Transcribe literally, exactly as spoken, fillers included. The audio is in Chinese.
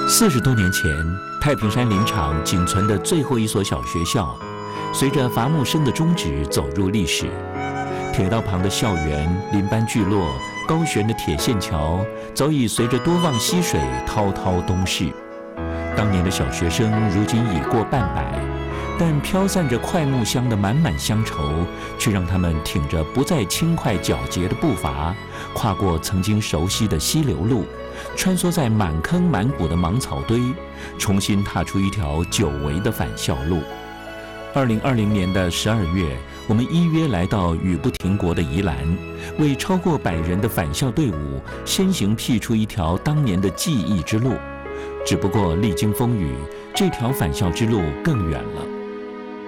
四十多年前，太平山林场仅存的最后一所小学校，随着伐木生的终止走入历史。铁道旁的校园、林班聚落、高悬的铁线桥，早已随着多望溪水滔滔东逝。当年的小学生如今已过半百，但飘散着快木香的满满乡愁，却让他们挺着不再轻快皎洁的步伐，跨过曾经熟悉的溪流路，穿梭在满坑满谷的芒草堆，重新踏出一条久违的返校路。二零二零年的十二月，我们依约来到雨不停国的宜兰，为超过百人的返校队伍先行辟出一条当年的记忆之路。只不过历经风雨，这条返校之路更远了。